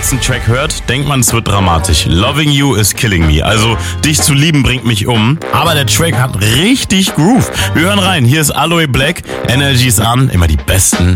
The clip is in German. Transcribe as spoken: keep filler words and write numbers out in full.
nächsten Track hört, denkt man, es wird dramatisch. Loving you is killing me. Also, dich zu lieben bringt mich um. Aber der Track hat richtig Groove. Wir hören rein. Hier ist Aloe Black. Energy ist an. Immer die besten